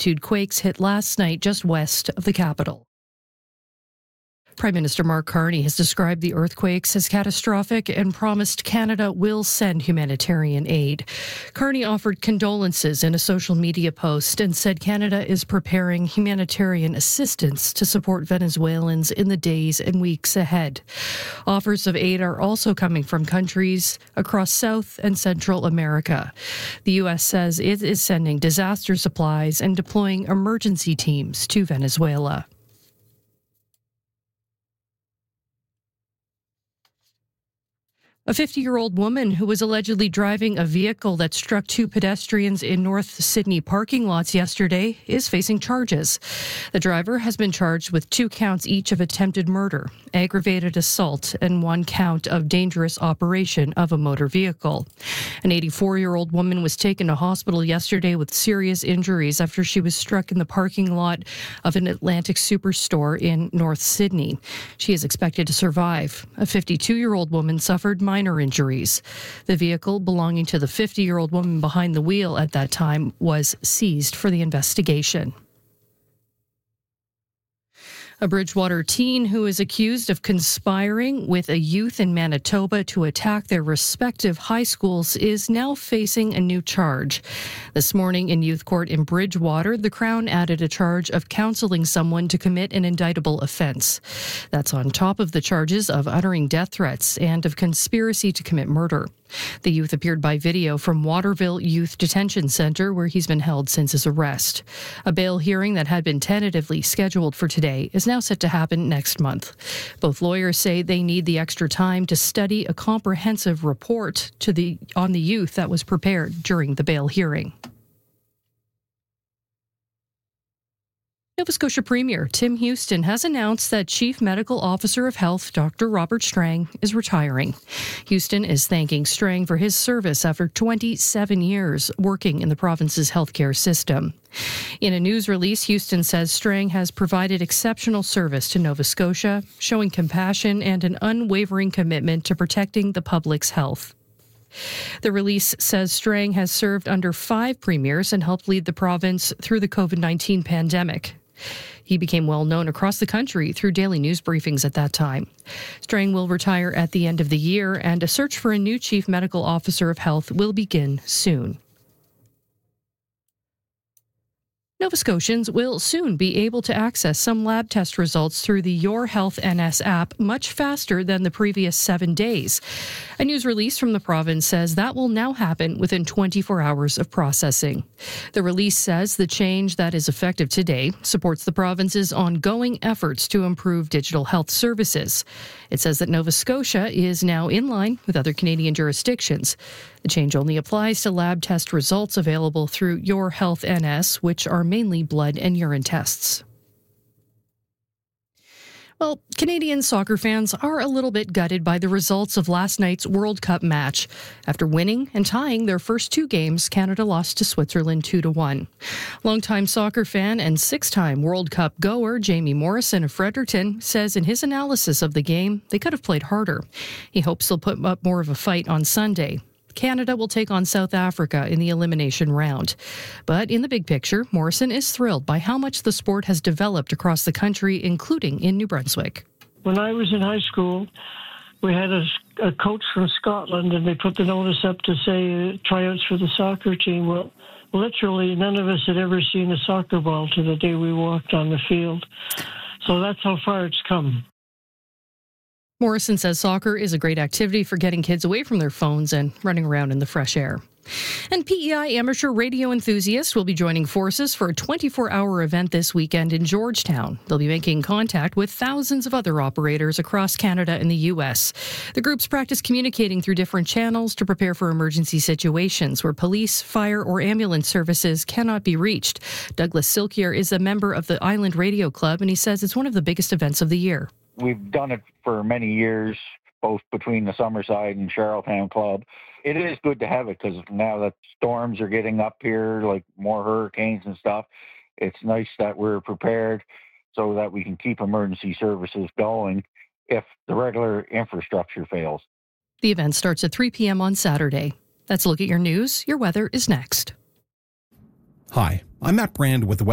magnitude quakes hit last night just west of the capital. Prime Minister Mark Carney has described the earthquakes as catastrophic and promised Canada will send humanitarian aid. Carney offered condolences in a social media post and said Canada is preparing humanitarian assistance to support Venezuelans in the days and weeks ahead. Offers of aid are also coming from countries across South and Central America. The U.S. says it is sending disaster supplies and deploying emergency teams to Venezuela. A 50-year-old woman who was allegedly driving a vehicle that struck two pedestrians in North Sydney parking lots yesterday is facing charges. The driver has been charged with 2 counts each of attempted murder, aggravated assault, and 1 count of dangerous operation of a motor vehicle. An 84-year-old woman was taken to hospital yesterday with serious injuries after she was struck in the parking lot of an Atlantic Superstore in North Sydney. She is expected to survive. A 52-year-old woman suffered minor injuries. The vehicle belonging to the 50-year-old woman behind the wheel at that time was seized for the investigation. A Bridgewater teen who is accused of conspiring with a youth in Manitoba to attack their respective high schools is now facing a new charge. This morning in youth court in Bridgewater, the Crown added a charge of counseling someone to commit an indictable offence. That's on top of the charges of uttering death threats and of conspiracy to commit murder. The youth appeared by video from Waterville Youth Detention Centre, where he's been held since his arrest. A bail hearing that had been tentatively scheduled for today is now set to happen next month. Both lawyers say they need the extra time to study a comprehensive report on the youth that was prepared during the bail hearing. Nova Scotia Premier Tim Houston has announced that Chief Medical Officer of Health Dr. Robert Strang is retiring. Houston is thanking Strang for his service after 27 years working in the province's healthcare system. In a news release, Houston says Strang has provided exceptional service to Nova Scotia, showing compassion and an unwavering commitment to protecting the public's health. The release says Strang has served under 5 premiers and helped lead the province through the COVID-19 pandemic. He became well known across the country through daily news briefings at that time. Strang will retire at the end of the year, and a search for a new Chief Medical Officer of Health will begin soon. Nova Scotians will soon be able to access some lab test results through the Your Health NS app much faster than the previous 7 days. A news release from the province says that will now happen within 24 hours of processing. The release says the change that is effective today supports the province's ongoing efforts to improve digital health services. It says that Nova Scotia is now in line with other Canadian jurisdictions. The change only applies to lab test results available through Your Health NS, which are mainly blood and urine tests. Well, Canadian soccer fans are a little bit gutted by the results of last night's World Cup match. After winning and tying their first 2 games, Canada lost to Switzerland 2-1. Longtime soccer fan and 6-time World Cup goer Jamie Morrison of Fredericton says in his analysis of the game, they could have played harder. He hopes they'll put up more of a fight on Sunday. Canada will take on South Africa in the elimination round. But in the big picture, Morrison is thrilled by how much the sport has developed across the country, including in New Brunswick. When I was in high school, we had a coach from Scotland, and they put the notice up to say tryouts for the soccer team. Well, literally none of us had ever seen a soccer ball to the day we walked on the field. So that's how far it's come. Morrison says soccer is a great activity for getting kids away from their phones and running around in the fresh air. And PEI amateur radio enthusiasts will be joining forces for a 24-hour event this weekend in Georgetown. They'll be making contact with thousands of other operators across Canada and the U.S. The groups practice communicating through different channels to prepare for emergency situations where police, fire, or ambulance services cannot be reached. Douglas Silkier is a member of the Island Radio Club, and he says it's one of the biggest events of the year. We've done it for many years, both between the Summerside and Charlottetown Club. It is good to have it because now that storms are getting up here, like more hurricanes and stuff, it's nice that we're prepared so that we can keep emergency services going if the regular infrastructure fails. The event starts at 3 p.m. on Saturday. That's a look at your news. Your weather is next. Hi, I'm Matt Brand with the